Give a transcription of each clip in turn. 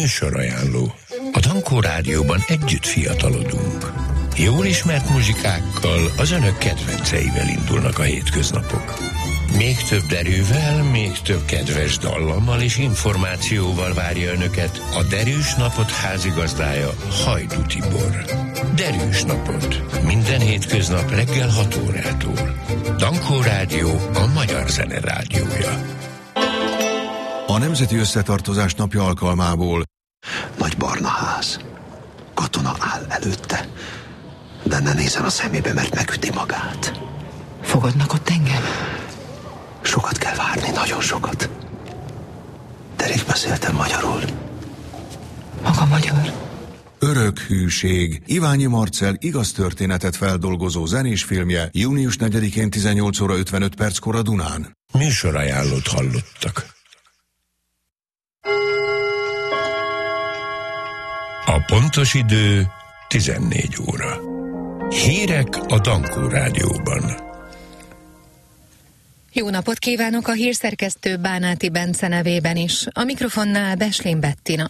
Műsorajánló. A Dankó Rádióban együtt fiatalodunk. Jól ismert muzsikákkal, az önök kedvenceivel indulnak a hétköznapok. Még több derűvel, még több kedves dallammal és információval várja önöket a Derűs Napot házigazdája, Hajdú Tibor. Derűs Napot. Minden hétköznap reggel 6 órától. Dankó Rádió, a magyar zene rádiója. A Nemzeti Összetartozás napja alkalmából nagy barna ház. Katona áll előtte, de ne nézzen a szemébe, mert megüti magát. Fogadnak ott engem? Sokat kell várni, nagyon sokat. De rég beszéltem magyarul. Maga magyar? Örök hűség. Iványi Marcell igaz történetet feldolgozó zenésfilmje június 4-én 18 óra 55 perckor a Dunán. Műsorajánlót hallottak. A pontos idő 14 óra. Hírek a Dankó Rádióban. Jó napot kívánok a hírszerkesztő Bánáti Bence nevében is. A mikrofonnál Beslén Bettina.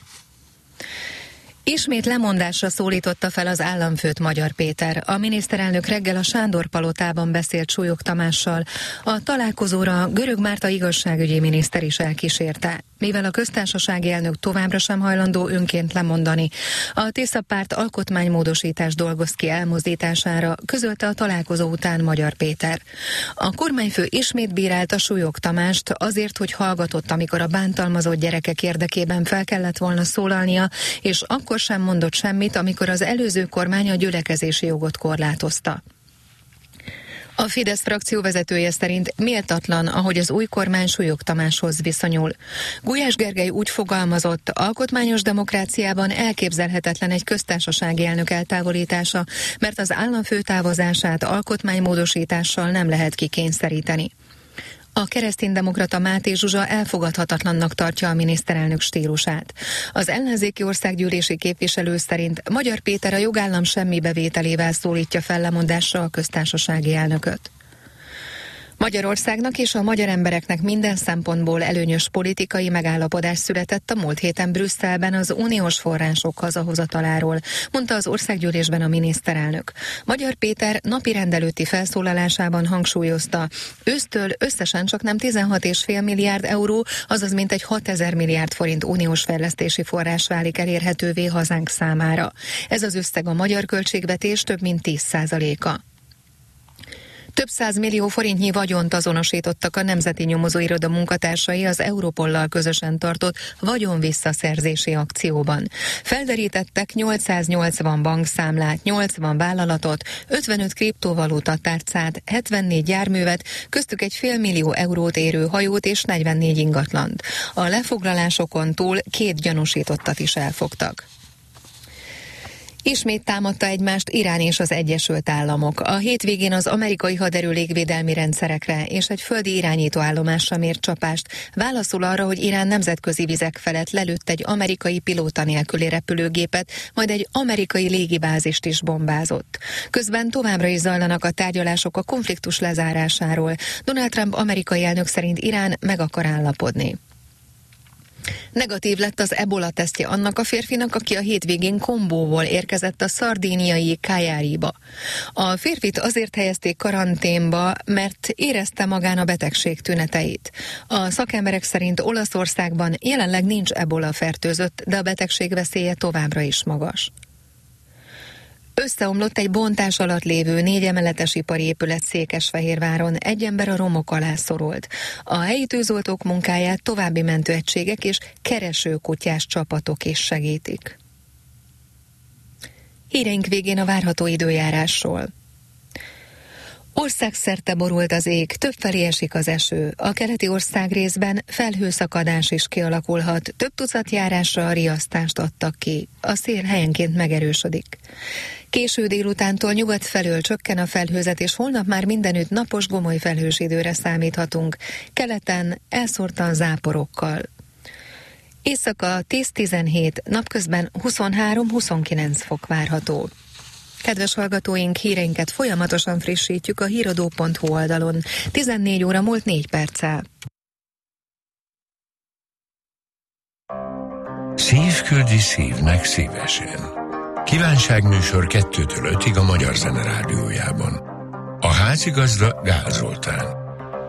Ismét lemondásra szólította fel az államfőt Magyar Péter. A miniszterelnök reggel a Sándor palotában beszélt Súlyog Tamással. A találkozóra Görög Márta igazságügyi miniszter is elkísérte. Mivel a köztársasági elnök továbbra sem hajlandó önként lemondani, a Tisza párt alkotmánymódosítást dolgoz ki elmozdítására, közölte a találkozó után Magyar Péter. A kormányfő ismét bírálta Súlyog Tamást azért, hogy hallgatott, amikor a bántalmazott gyerekek érdekében fel kellett volna szólalnia, és akkor sem mondott semmit, amikor az előző kormány a gyülekezési jogot korlátozta. A Fidesz frakció vezetője szerint méltatlan, ahogy az új kormány Súlyog Tamáshoz viszonyul. Gulyás Gergely úgy fogalmazott, alkotmányos demokráciában elképzelhetetlen egy köztársasági elnök eltávolítása, mert az államfő távozását alkotmánymódosítással nem lehet kikényszeríteni. A kereszténydemokrata Máté Zsuzsa elfogadhatatlannak tartja a miniszterelnök stílusát. Az ellenzéki országgyűlési képviselő szerint Magyar Péter a jogállam semmi bevételével szólítja fel lemondásra a köztársasági elnököt. Magyarországnak és a magyar embereknek minden szempontból előnyös politikai megállapodás született a múlt héten Brüsszelben az uniós források hazahozataláról, mondta az országgyűlésben a miniszterelnök. Magyar Péter napirend előtti felszólalásában hangsúlyozta, ősztől összesen csaknem 16,5 milliárd euró, azaz mintegy 6000 milliárd forint uniós fejlesztési forrás válik elérhetővé hazánk számára. Ez az összeg a magyar költségvetés több mint 10%-a. Több 100 millió forintnyi vagyont azonosítottak a Nemzeti Nyomozóiroda munkatársai az Europollal közösen tartott vagyonvisszaszerzési akcióban. Felderítettek 880 bankszámlát, 80 vállalatot, 55 kriptovaluta tárcát, 74 járművet, köztük egy $500 millió eurót érő hajót és 44 ingatlant. A lefoglalásokon túl 2 gyanúsítottat is elfogtak. Ismét támadta egymást Irán és az Egyesült Államok. A hétvégén az amerikai haderő légvédelmi rendszerekre és egy földi irányítóállomásra mért csapást válaszul arra, hogy Irán nemzetközi vizek felett lelőtt egy amerikai pilóta nélküli repülőgépet, majd egy amerikai légibázist is bombázott. Közben továbbra is zajlanak a tárgyalások a konfliktus lezárásáról. Donald Trump amerikai elnök szerint Irán meg akar állapodni. Negatív lett az ebola tesztje annak a férfinak, aki a hétvégén Kombóból érkezett a szardíniai Cagliariba. A férfit azért helyezték karanténba, mert érezte magán a betegség tüneteit. A szakemberek szerint Olaszországban jelenleg nincs ebola fertőzött, de a betegség veszélye továbbra is magas. Összeomlott egy bontás alatt lévő 4 emeletes ipari épület Székesfehérváron, egy ember a romok alá szorult. A helyi tűzoltók munkáját további mentőegységek és keresőkutyás csapatok is segítik. Híreink végén a várható időjárásról. Országszerte borult az ég, többfelé esik az eső. A keleti országrészben felhőszakadás is kialakulhat, több tucat járásra riasztást adtak ki. A szél helyenként megerősödik. Késő délutántól nyugat felől csökken a felhőzet, és holnap már mindenütt napos, gomoly felhős időre számíthatunk. Keleten elszórtan záporokkal. Éjszaka 10-17, napközben 23-29 fok várható. Kedves hallgatóink, híreinket folyamatosan frissítjük a híradó.hu oldalon. 14 óra múlt 4 perccel. Szív küldi szívnek szívesen. Kívánságműsor 2-től 5-ig a Magyar Zene Rádiójában. A házigazda Gál Zoltán.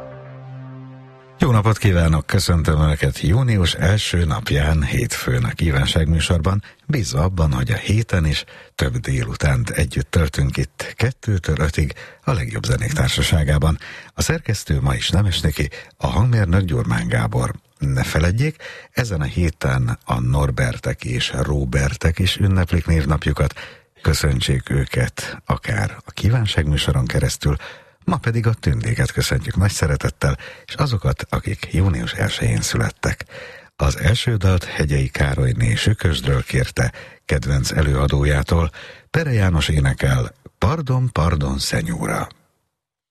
Jó napot kívánok, köszöntöm Önöket június első napján, hétfőn a kívánságműsorban, bízva abban, hogy a héten is több délutánt együtt töltünk itt 2-től 5-ig a legjobb zenék társaságában. A szerkesztő ma is Nemesniki, a hangmérnök Gyurmán Gábor. Ne feledjék, ezen a héten a Norbertek és Róbertek is ünneplik névnapjukat, köszöntsék őket akár a kívánságműsoron keresztül, ma pedig a Tündéket köszöntjük nagy szeretettel, és azokat, akik június 1-én születtek. Az első dalt Hegyei Károlyné Sükösdről kérte kedvenc előadójától, Pere János énekel Pardon, pardon, szenyóra.